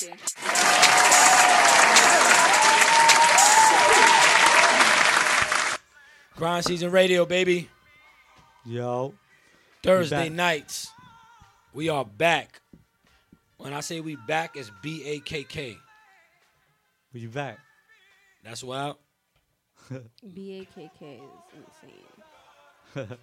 you. Grind Season Radio, baby. Yo. Thursday nights. We are back. When I say we back, it's BAKK. You back? That's wild. BAKK is insane.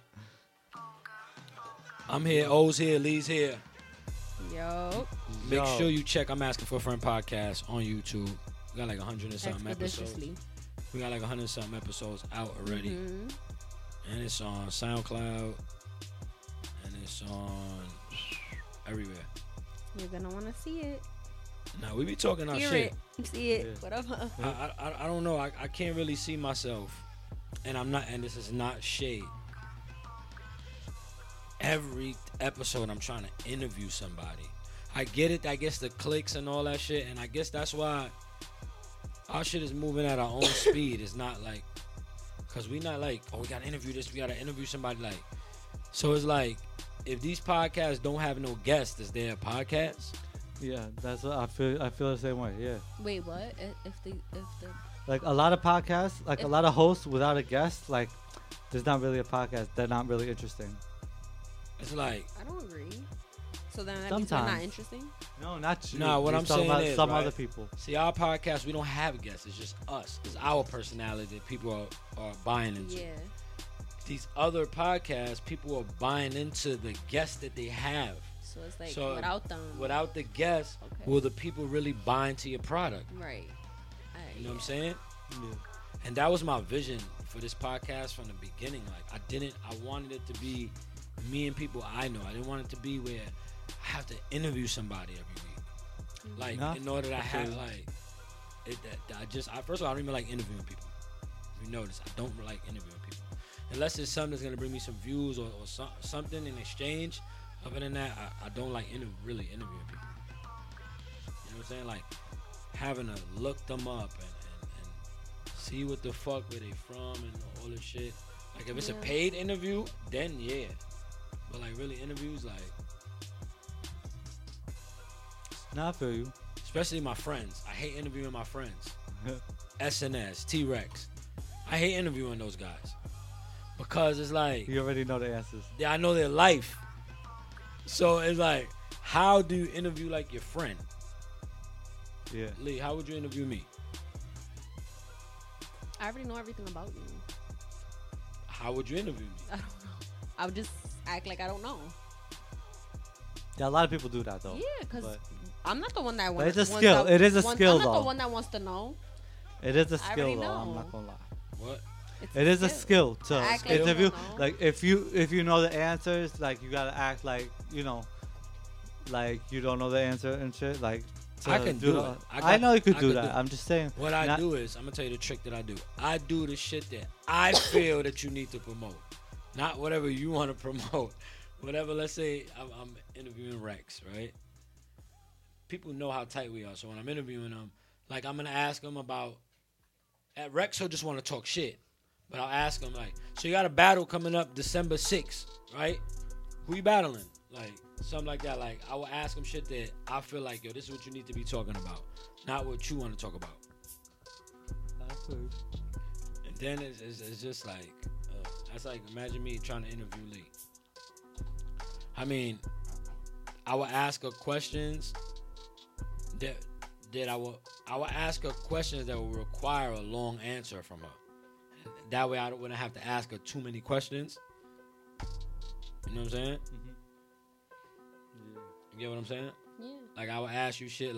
I'm here. O's here. Lee's here. Yo. Make sure you check I'm Asking for a Friend podcast on YouTube. We got like 100 and something episodes. We got like 100 and something episodes out already. Mm-hmm. And it's on SoundCloud. And it's on everywhere. You're going to want to see it. Now, we be talking our Hear shit. it. See it. Yeah. Whatever. I don't know. I can't really see myself. And I'm not, and this is not shade. Every episode, I'm trying to interview somebody. I get it. I guess the clicks and all that shit. And I guess that's why our shit is moving at our own speed. It's not like, because we not like, oh, we got to interview this. We got to interview somebody. Like, so it's like, if these podcasts don't have no guests, is there a podcast? Yeah, that's what I feel. I feel the same way. Yeah. Wait, what? If the Like a lot of podcasts, like a lot of hosts without a guest, like there's not really a podcast. They're not really interesting. It's like, I don't agree. So then that means we're not Sometimes. interesting? No, not you. Nah, what You're I'm talking saying about is, some right? other people. see, our podcast, we don't have guests. It's just us. It's our personality that people are buying into. Yeah. These other podcasts, people are buying into the guests that they have. So it's like So, without them. Without the guests, Okay. will the people really buy into your product? Right. You know what I'm saying? Yeah. And that was my vision for this podcast from the beginning. Like, I wanted it to be me and people I know. I didn't want it to be where I have to interview somebody every week. Like, Nah, in order to have, feel you. like, first of all, I don't even like interviewing people. If you notice, I don't like interviewing people. Unless it's something that's going to bring me some views or something in exchange. Other than that, I don't like really interviewing people. You know what I'm saying? Like, having to look them up and see what the fuck where they from and all this shit. Like, if it's a Yeah. paid interview, then yeah. But, like, really interviews, like, Nah, I feel you. especially my friends. I hate interviewing my friends. SNS, T-Rex. I hate interviewing those guys. Because it's like, You already know the answers. I know their life. So it's like, how do you interview like your friend? Yeah. Lee, how would you interview me? I already know everything about you. How would you interview me? I don't know. I would just act like I don't know. Yeah, a lot of people do that though. Yeah, because But I'm not the one that But wants. it's a skill. It is a skill, I'm not though. the one that wants to know. it is a I skill already though. I'm know. not gonna lie. What? It's It is a skill to Act like you interview. don't know. Like if you know the answers, like you gotta act like like you don't know the answer and shit. Like I to can do the- it. I know you could I do could that. do- I'm just saying. What I not- do is, I'm going to tell you the trick that I do. I do the shit that I feel that you need to promote. Not whatever you want to promote. Whatever, let's say I'm interviewing Rex, right? People know how tight we are. So when I'm interviewing them, like I'm going to ask them about, at Rex, he'll just want to talk shit. But I'll ask him, like, so you got a battle coming up December 6th, right? Who you battling? Like, something like that. Like, I will ask him shit that I feel like, yo, this is what you need to be talking about. Not what you want to talk about. I feel you. And then it's just like, that's like, imagine me trying to interview Lee. I mean, I will ask her questions that I will ask her questions that will require a long answer from her. That way I wouldn't have to ask her too many questions. You know what I'm saying? You get what I'm saying? Yeah. Like, I would ask you shit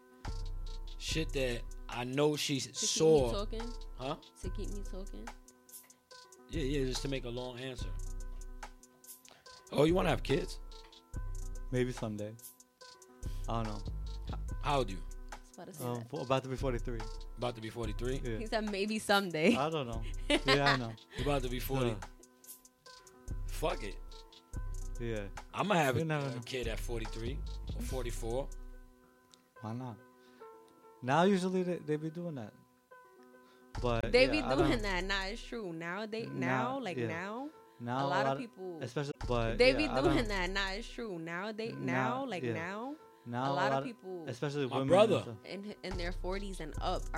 that I know she To saw. keep me talking. Huh? To keep me talking. Yeah, just to make a long answer. Oh, you want to have kids? Maybe someday. I don't know. How old are you? I was about to say that. About to be 43. About to be 43? Yeah. He said maybe someday. I don't know. Yeah, I know. You about to be 40? Yeah. Fuck it. Yeah. I'm going to have You never know. a kid at 43 or 44. Why not? Now usually they be doing that. But They yeah, be I don't doing know. that. Nah, it's true. Nowadays, Now, like yeah. now, Now a lot of people, especially, but they yeah, be I don't doing know. that. Nah, it's true. Nowadays, Now, now, like yeah. now, Now a lot of people, especially My women, brother. and stuff. in their 40s and up,